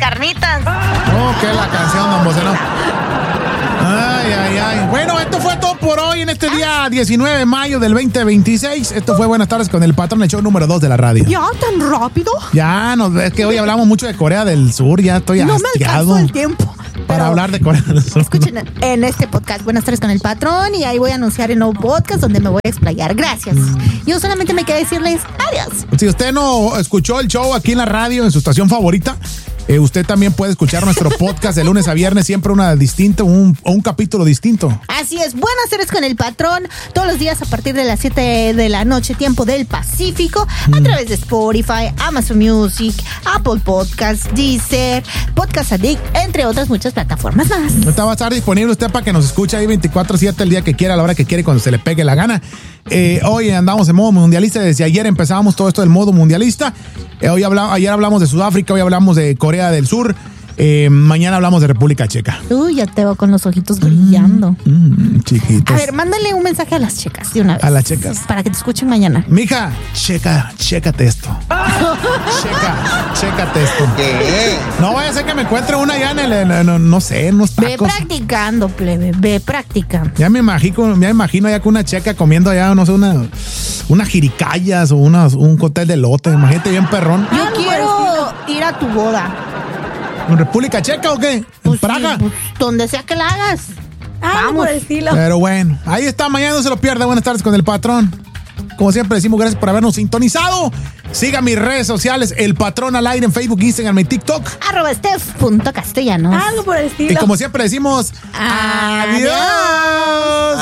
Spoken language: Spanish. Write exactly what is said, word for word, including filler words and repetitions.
carnitas. Oh, que la canción, don Boceno. Ay, ay, ay. Bueno, esto fue todo por hoy en este día diecinueve de mayo del veinte veintiséis. Esto fue Buenas tardes con el patrón, el show número dos de la radio. ¿Ya tan rápido? Ya, no, es que hoy hablamos mucho de Corea del Sur, ya estoy no hastiado. No me alcanzó el tiempo. Para hablar de Corea del Sur. Escuchen en este podcast Buenas tardes con el patrón y ahí voy a anunciar el nuevo podcast donde me voy a explayar. Gracias. Mm. Yo solamente me queda decirles adiós. Si usted no escuchó el show aquí en la radio, en su estación favorita, Eh, usted también puede escuchar nuestro podcast de lunes a viernes, siempre una distinta, un, un capítulo distinto. Así es, Buenas tardes con el patrón, todos los días a partir de las siete de la noche, tiempo del Pacífico, mm. a través de Spotify, Amazon Music, Apple Podcasts, Deezer, Podcast Addict, entre otras muchas plataformas más. Esta va a estar disponible usted para que nos escuche ahí veinticuatro siete el día que quiera, a la hora que quiere, cuando se le pegue la gana. Eh, hoy andamos en modo mundialista, desde ayer empezábamos todo esto del modo mundialista. Eh, hoy habla, ayer hablamos de Sudáfrica, hoy hablamos de Corea del Sur. Eh, mañana hablamos de República Checa. Uy, ya te veo con los ojitos brillando. Mm, mm, chiquitos. A ver, mándale un mensaje a las checas de una vez. A las checas. Para que te escuchen mañana. Mija, checa, chécate esto. checa, chécate esto. ¿Qué? No vaya a ser que me encuentre una allá en el, no, no, no sé, en unos tacos. Ve practicando, plebe, ve practicando. Ya me imagino, me imagino allá con una checa comiendo allá, no sé, una, unas jiricayas o una, un cóctel de lote. Imagínate bien perrón. Yo ah, quiero ir a tu boda. ¿En República Checa o qué? ¿En pues Praga? Sí, pues, donde sea que la hagas. Ah, vamos. Por el estilo. Pero bueno, ahí está, mañana no se lo pierda. Buenas tardes con el patrón. Como siempre decimos, gracias por habernos sintonizado. Siga mis redes sociales, El Patrón al Aire en Facebook, Instagram y TikTok. Arroba Steph.castellanos. Algo por el estilo. Y como siempre decimos, adiós. adiós.